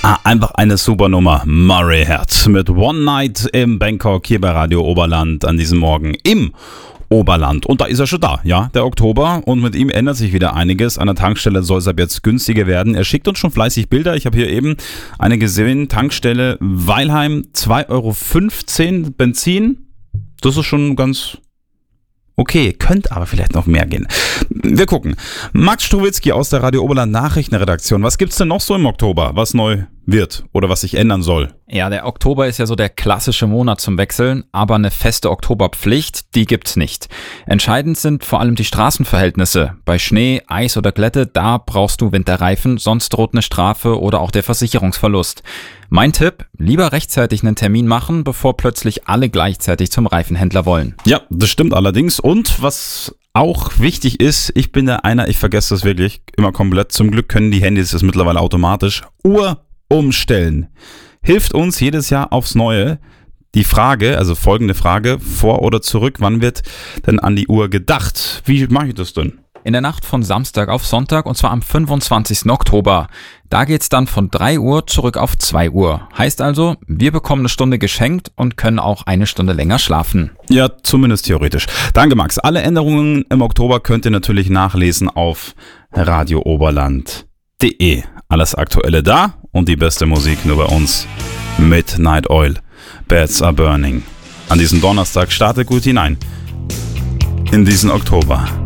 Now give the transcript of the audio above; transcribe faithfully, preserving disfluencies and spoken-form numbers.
Ah, einfach eine super Nummer. Murray Heart mit One Night im Bangkok hier bei Radio Oberland an diesem Morgen im Oberland. Und da ist er schon da, ja, der Oktober. Und mit ihm ändert sich wieder einiges. An der Tankstelle soll es ab jetzt günstiger werden. Er schickt uns schon fleißig Bilder. Ich habe hier eben eine gesehen. Tankstelle Weilheim, zwei Euro fünfzehn Benzin. Das ist schon ganz okay, könnte aber vielleicht noch mehr gehen. Wir gucken. Max Struwitzki aus der Radio Oberland Nachrichtenredaktion. Was gibt's denn noch so im Oktober, was neu wird oder was sich ändern soll? Ja, der Oktober ist ja so der klassische Monat zum Wechseln, aber eine feste Oktoberpflicht, die gibt's nicht. Entscheidend sind vor allem die Straßenverhältnisse. Bei Schnee, Eis oder Glätte, da brauchst du Winterreifen, sonst droht eine Strafe oder auch der Versicherungsverlust. Mein Tipp, lieber rechtzeitig einen Termin machen, bevor plötzlich alle gleichzeitig zum Reifenhändler wollen. Ja, das stimmt allerdings. Und was auch wichtig ist, ich bin der einer, ich vergesse das wirklich immer komplett. Zum Glück können die Handys das mittlerweile automatisch. Uhr umstellen. Hilft uns jedes Jahr aufs Neue. Die Frage, also folgende Frage, vor oder zurück, wann wird denn an die Uhr gedacht? Wie mache ich das denn? In der Nacht von Samstag auf Sonntag und zwar am fünfundzwanzigsten Oktober. Da geht's dann von drei Uhr zurück auf zwei Uhr. Heißt also, wir bekommen eine Stunde geschenkt und können auch eine Stunde länger schlafen. Ja, zumindest theoretisch. Danke, Max. Alle Änderungen im Oktober könnt ihr natürlich nachlesen auf radio oberland punkt de. Alles Aktuelle da und die beste Musik nur bei uns. Midnight Oil. Beds are burning. An diesem Donnerstag startet gut hinein in diesen Oktober.